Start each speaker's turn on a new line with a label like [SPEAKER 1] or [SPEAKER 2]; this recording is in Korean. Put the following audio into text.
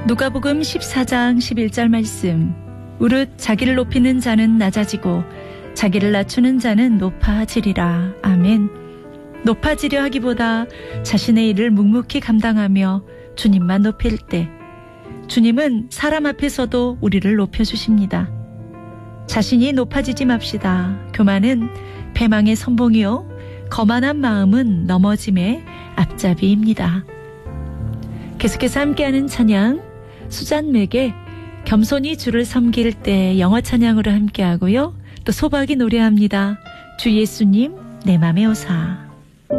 [SPEAKER 1] 누가복음 14장 11절 말씀. 우릇 자기를 높이는 자는 낮아지고 자기를 낮추는 자는 높아지리라. 아멘. 높아지려 하기보다 자신의 일을 묵묵히 감당하며 주님만 높일 때 주님은 사람 앞에서도 우리를 높여주십니다. 자신이 높아지지 맙시다. 교만은 패망의 선봉이요 거만한 마음은 넘어짐의 앞잡이입니다. 계속해서 함께하는 찬양 수잔맥의 겸손히 주를 섬길 때 영어 찬양으로 함께하고요. 또 소박이 노래합니다. 주 예수님 내 맘에 오사.